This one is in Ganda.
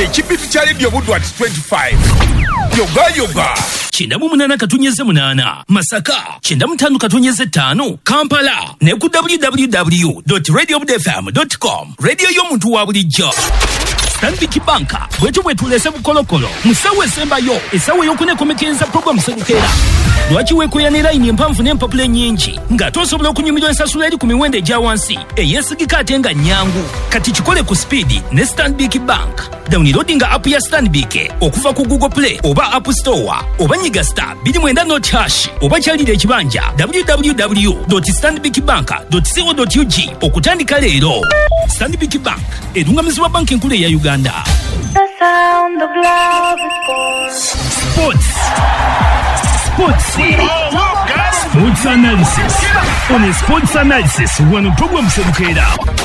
ekibitu kya Radio Budwat 25 yoga Chindamu munana katunyeze munana Masaka Chindamu tanu katunyeze tano Kampala ne ku www.radiobudfm.com Radio y'omuntu wa bulijjo Stanbic Bank bwetu lese bukolokolo musawe sembayo esawe yokunekomekenza program segukera lwaki wekoyanira ine mpamvu n'empapula nyingi nga tosobola okunyumirwa ensasula eri ku miwendo egya wansi eyesigika ate nga nyangu kati kikole ku speed ne Stanbic Bank downloadinga app ya Stanbic okuva ku Google Play oba App Store oba nyiga *2.hash oba kyalira ekibanja www.stanbicbank.co.ug okutandika leero. Stanbic Bank erungamizibwa banki enkulu ya Uganda. The sound of love is Sports analysis on a sports analysis one program Segukera.